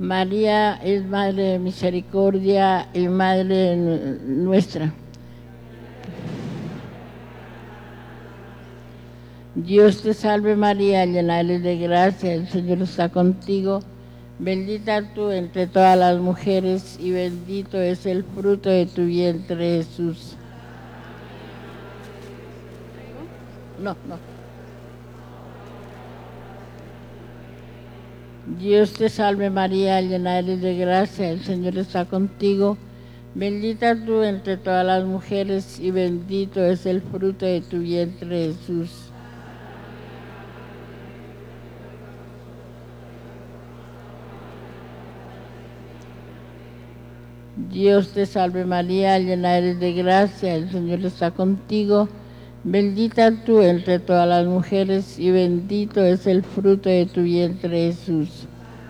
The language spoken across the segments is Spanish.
María es Madre de Misericordia y Madre nuestra. Dios te salve María, llena eres de gracia, el Señor está contigo. Bendita tú entre todas las mujeres y bendito es el fruto de tu vientre, Jesús. No. Dios te salve María, llena eres de gracia, el Señor está contigo. Bendita tú entre todas las mujeres y bendito es el fruto de tu vientre, Jesús. Dios te salve María, llena eres de gracia, el Señor está contigo. Bendita tú entre todas las mujeres y bendito es el fruto de tu vientre, Jesús.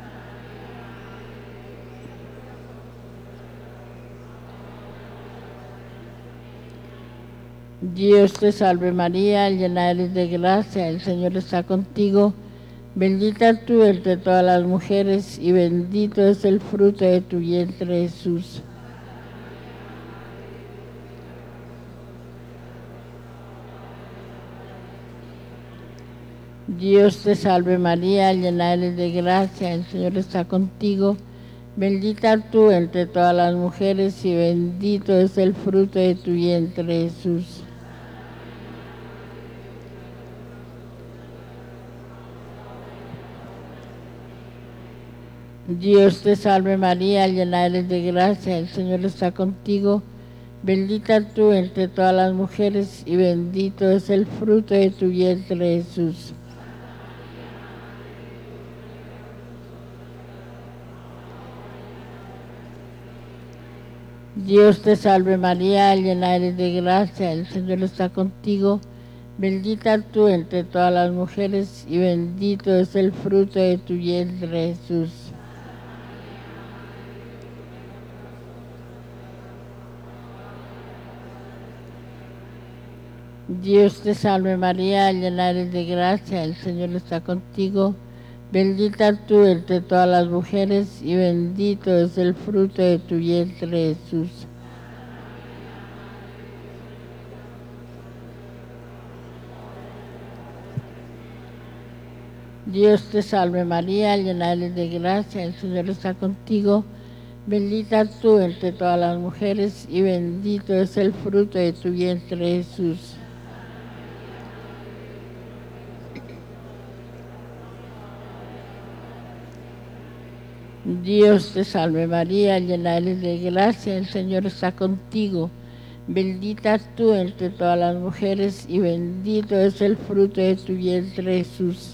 Dios te salve María, llena eres de gracia, el Señor está contigo. Bendita tú entre todas las mujeres y bendito es el fruto de tu vientre, Jesús. Dios te salve María, llena eres de gracia, el Señor está contigo. Bendita tú entre todas las mujeres y bendito es el fruto de tu vientre, Jesús. Dios te salve María, llena eres de gracia, el Señor está contigo. Bendita tú entre todas las mujeres y bendito es el fruto de tu vientre, Jesús. Dios te salve María, llena eres de gracia, el Señor está contigo. Bendita tú entre todas las mujeres y bendito es el fruto de tu vientre, Jesús. Dios te salve María, llena eres de gracia, el Señor está contigo. Bendita tú entre todas las mujeres y bendito es el fruto de tu vientre, Jesús. Dios te salve María, llena eres de gracia, el Señor está contigo. Bendita tú entre todas las mujeres y bendito es el fruto de tu vientre, Jesús. Dios te salve María, llena eres de gracia, el Señor está contigo. Bendita tú entre todas las mujeres y bendito es el fruto de tu vientre, Jesús.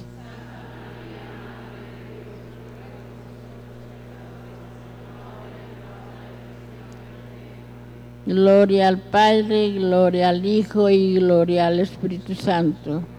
Gloria al Padre, gloria al Hijo y gloria al Espíritu Santo.